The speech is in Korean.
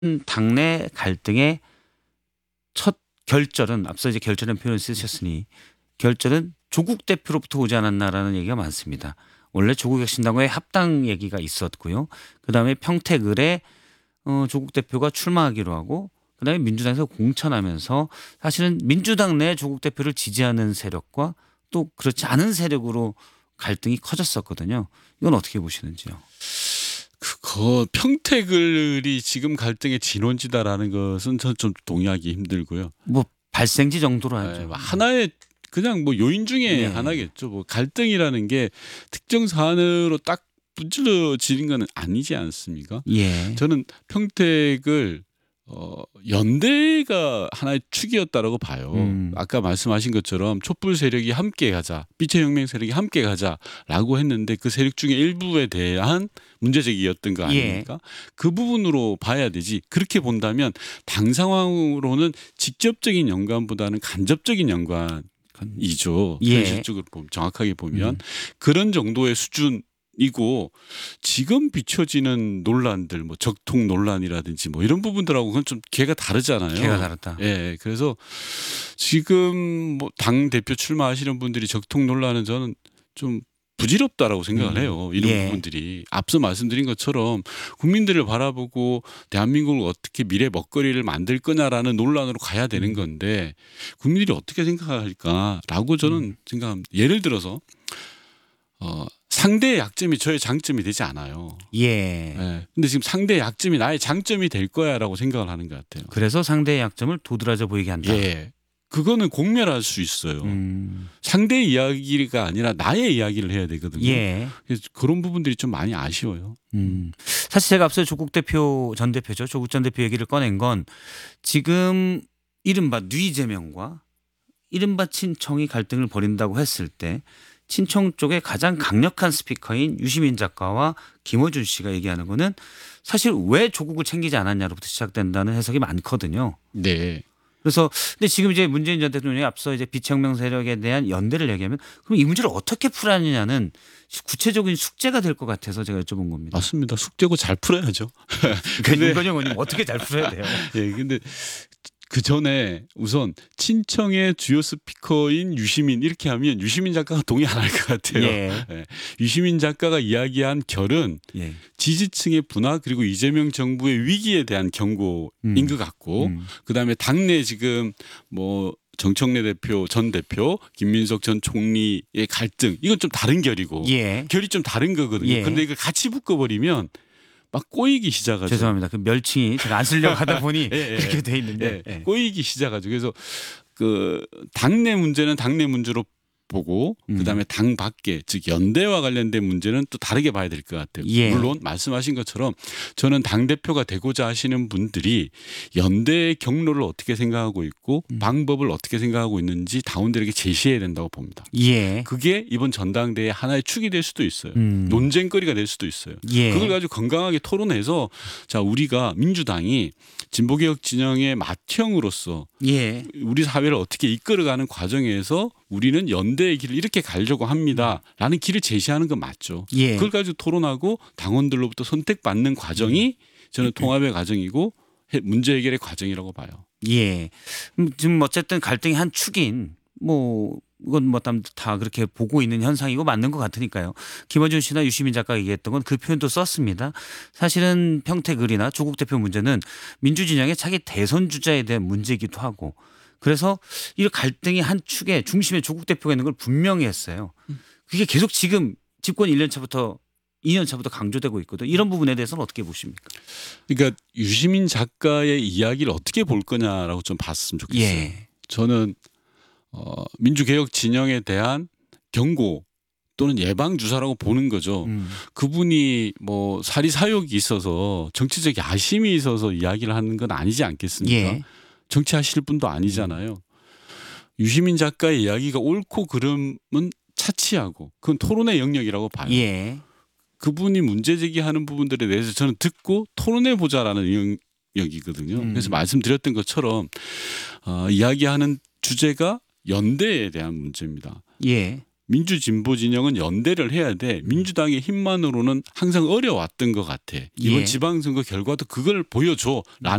당내 갈등의 첫 결절은 앞서 이제 결절이라는 표현을 쓰셨으니 결절은 조국 대표로부터 오지 않았나라는 얘기가 많습니다. 원래 조국혁신당과의 합당 얘기가 있었고요. 그다음에 평택을에 조국 대표가 출마하기로 하고 그다음에 민주당에서 공천하면서 사실은 민주당 내 조국 대표를 지지하는 세력과 또 그렇지 않은 세력으로 갈등이 커졌었거든요. 이건 어떻게 보시는지요? 그거 평택을이 지금 갈등의 진원지다라는 것은 저는 좀 동의하기 힘들고요. 뭐 발생지 정도로 하죠. 하나의 그냥 뭐 요인 중에 네. 하나겠죠. 뭐 갈등이라는 게 특정 사안으로 딱 분질러지는 건 아니지 않습니까? 예. 저는 평택을 연대가 하나의 축이었다라고 봐요. 아까 말씀하신 것처럼 촛불 세력이 함께 가자, 빛의 혁명 세력이 함께 가자라고 했는데 그 세력 중에 일부에 대한 문제 제기였던 거 아닙니까? 그 부분으로 봐야 되지. 그렇게 본다면 당 상황으로는 직접적인 연관보다는 간접적인 연관이죠. 현실적으로 정확하게 보면 그런 정도의 수준. 이고 지금 비춰지는 논란들 뭐 적통 논란이라든지 뭐 이런 부분들하고 그건 좀 개가 다르잖아요. 개가 다르다. 예. 그래서 지금 뭐 당 대표 출마하시는 분들이 적통 논란은 저는 좀 부질없다라고 생각을 해요. 이런 부분들이 앞서 말씀드린 것처럼 국민들을 바라보고 대한민국을 어떻게 미래 먹거리를 만들 거냐라는 논란으로 가야 되는 건데 국민들이 어떻게 생각할까라고 저는 생각합니다. 예를 들어서 상대의 약점이 저의 장점이 되지 않아요. 예. 근데 지금 상대의 약점이 나의 장점이 될 거야라고 생각을 하는 것 같아요. 그래서 상대의 약점을 도드라져 보이게 한다. 예. 그거는 공멸할 수 있어요. 상대의 이야기가 아니라 나의 이야기를 해야 되거든요. 그래서 그런 부분들이 좀 많이 아쉬워요. 사실 제가 앞서 조국 대표 전 대표죠. 조국 전 대표 얘기를 꺼낸 건 지금 이른바 뉘이재명과 이른바 친청이 갈등을 벌인다고 했을 때 친청 쪽의 가장 강력한 스피커인 유시민 작가와 김어준 씨가 얘기하는 거는 사실 왜 조국을 챙기지 않았냐로부터 시작된다는 해석이 많거든요. 네. 그래서 근데 지금 이제 문재인 전 대통령이 앞서 이제 비혁명 세력에 대한 연대를 얘기하면 그럼 이 문제를 어떻게 풀어야느냐는 구체적인 숙제가 될 것 같아서 제가 여쭤본 겁니다. 맞습니다. 숙제고 잘 풀어야죠. 그러니까 윤건영 의원님 어떻게 잘 풀어야 돼요? 예, 근데 그 전에 우선 친청의 주요 스피커인 유시민 이렇게 하면 유시민 작가가 동의 안 할 것 같아요. 예. 유시민 작가가 이야기한 결은 지지층의 분화 그리고 이재명 정부의 위기에 대한 경고인 것 같고 그다음에 당내 지금 뭐 정청래 대표 전 대표 김민석 전 총리의 갈등 이건 좀 다른 결이고 결이 좀 다른 거거든요. 그런데 이걸 같이 묶어버리면 막 꼬이기 시작하죠. 죄송합니다. 그 멸칭이 제가 안 쓰려고 하다 보니 이렇게 돼 있는데 꼬이기 시작하죠. 그래서 그 당내 문제는 당내 문제로 보고 그다음에 당 밖에 즉 연대와 관련된 문제는 또 다르게 봐야 될 것 같아요. 물론 말씀하신 것처럼 저는 당대표가 되고자 하시는 분들이 연대의 경로를 어떻게 생각하고 있고 방법을 어떻게 생각하고 있는지 당원들에게 제시해야 된다고 봅니다. 그게 이번 전당대회 하나의 축이 될 수도 있어요. 논쟁거리가 될 수도 있어요. 그걸 가지고 건강하게 토론해서 자 우리가 민주당이 진보개혁 진영의 맏형으로서 우리 사회를 어떻게 이끌어가는 과정에서 우리는 연대의 길을 이렇게 가려고 합니다라는 길을 제시하는 건 맞죠. 그걸 가지고 토론하고 당원들로부터 선택받는 과정이 저는 통합의 과정이고 문제 해결의 과정이라고 봐요. 지금 어쨌든 갈등의 한 축인 뭐 이건 뭐 다 그렇게 보고 있는 현상이고 맞는 것 같으니까요. 김어준 씨나 유시민 작가가 얘기했던 건 그 표현도 썼습니다. 사실은 평택을이나 조국 대표 문제는 민주진영의 차기 대선 주자에 대한 문제이기도 하고 그래서 이 갈등이 한 축에 중심에 조국 대표가 있는 걸 분명히 했어요. 그게 계속 지금 집권 1년 차부터 2년 차부터 강조되고 있거든요. 이런 부분에 대해서는 어떻게 보십니까? 그러니까 유시민 작가의 이야기를 어떻게 볼 거냐라고 좀 봤으면 좋겠어요. 저는 민주개혁 진영에 대한 경고 또는 예방 주사라고 보는 거죠. 그분이 뭐 사리 사욕이 있어서 정치적 야심이 있어서 이야기를 하는 건 아니지 않겠습니까? 정치하실 분도 아니잖아요. 유시민 작가의 이야기가 옳고 그름은 차치하고 그건 토론의 영역이라고 봐요. 그분이 문제 제기하는 부분들에 대해서 저는 듣고 토론해 보자라는 영역이거든요. 그래서 말씀드렸던 것처럼 이야기하는 주제가 연대에 대한 문제입니다. 민주진보 진영은 연대를 해야 돼. 민주당의 힘만으로는 항상 어려웠던 것 같아. 이번 예. 지방선거 결과도 그걸 보여줘라는